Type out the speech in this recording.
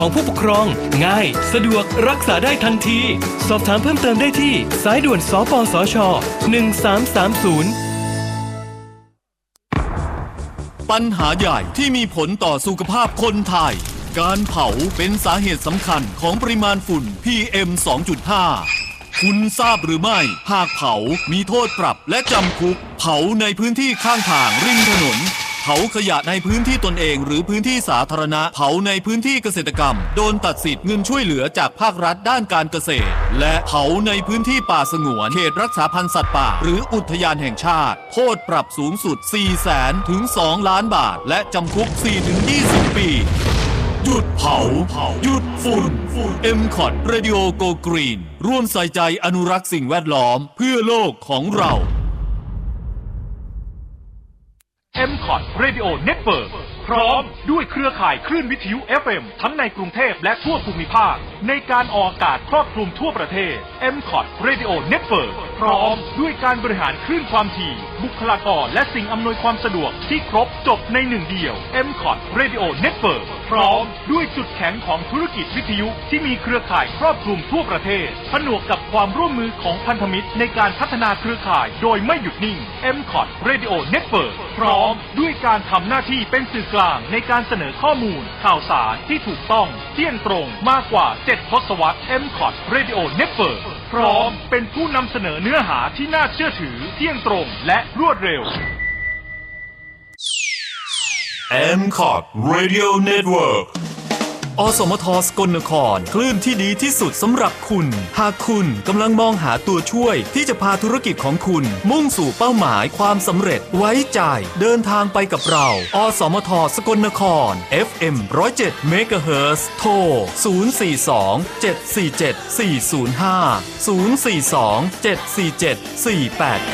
ของผู้ปกครองง่ายสะดวกรักษาได้ทันทีสอบถามเพิ่มเติมได้ที่สายด่วนสปสช1330 ปัญหาใหญ่ที่มีผลต่อสุขภาพคนไทยการเผาเป็นสาเหตุสำคัญของปริมาณฝุ่น PM 2.5 คุณทราบหรือไม่หากเผามีโทษปรับและจำคุกเผาในพื้นที่ข้างทางริมถนนเผาขยะในพื้นที่ตนเองหรือพื้นที่สาธารณะเผาในพื้นที่เกษตรกรรมโดนตัดสิทธิ์เงินช่วยเหลือจากภาครัฐด้านการเกษตรและเผาในพื้นที่ป่าสงวนเขตรักษาพันธุ์สัตว์ป่าหรืออุทยานแห่งชาติโทษปรับสูงสุด 400,000 ถึง 2 ล้านบาทและจำคุก 4-20 ปีหยุดเผาหยุดฝุ่น MCOT Radio Go Green ร่วมใส่ใจอนุรักษ์สิ่งแวดล้อมเพื่อโลกของเรา MCOT Radio Network พร้อมด้วยเครือข่ายคลื่นวิทยุ FM ทั้งในกรุงเทพและทั่วภูมิภาคในการออกอากาศครอบคลุมทั่วประเทศ MCOT Radio Network พร้อมด้วยการบริหารคลื่นความถี่บุคลากรและสิ่งอำนวยความสะดวกที่ครบจบในหนึ่งเดียว MCOT Radio Network พร้อมด้วยจุดแข็งของธุรกิจวิทยุที่มีเครือข่ายครอบคลุมทั่วประเทศผนวกกับความร่วมมือของพันธมิตรในการพัฒนาเครือข่ายโดยไม่หยุดนิ่ง MCOT Radio Network พร้อมด้วยการทำหน้าที่เป็นสื่อกลางในการเสนอข้อมูลข่าวสารที่ถูกต้องเที่ยงตรงมากกว่า7 ทศวรรษ MCOT Radio Network พร้อมเป็นผู้นำเสนอเนื้อหาที่น่าเชื่อถือเที่ยงตรงและรวดเร็ว MCOT Radio Network อสมทสกลนครคลื่นที่ดีที่สุดสำหรับคุณหากคุณกำลังมองหาตัวช่วยที่จะพาธุรกิจของคุณมุ่งสู่เป้าหมายความสำเร็จไว้ใจเดินทางไปกับเราอสมทสกลนคร FM 107 เมกะเฮิรตซ์โทร 042 747 405 042 747 489